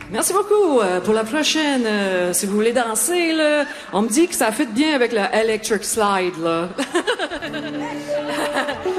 Merci beaucoup. Pour la prochaine, si vous voulez danser, là, on me dit que ça fit bien avec le Electric Slide, là.